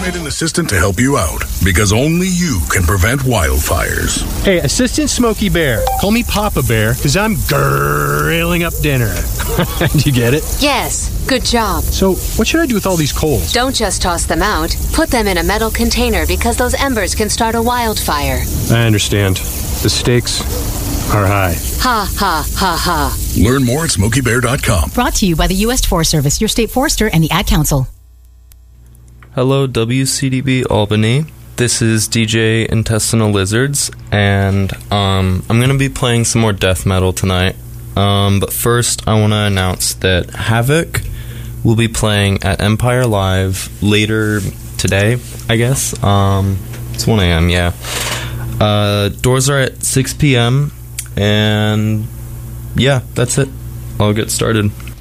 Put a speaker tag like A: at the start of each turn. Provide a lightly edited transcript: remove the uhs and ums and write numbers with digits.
A: automated assistant to help you out, because only you can prevent wildfires.
B: Hey, Assistant Smokey Bear. Call me Papa Bear, because I'm grilling up dinner. Do you get it?
C: Yes, good job.
B: So, what should I do with all these coals?
C: Don't just toss them out. Put them in a metal container because those embers can start a wildfire.
B: I understand. The stakes are high.
C: Ha, ha, ha, ha.
A: Learn more at SmokeyBear.com.
D: Brought to you by the U.S. Forest Service, your state forester, and the Ad Council.
E: Hello, WCDB Albany. This is DJ Intestinal Lizards, and I'm going to be playing some more death metal tonight. But first, I want to announce that Havoc will be playing at Empire Live later today, I guess. It's 1 a.m., yeah. Doors are at 6 p.m., and yeah, that's it. I'll get started.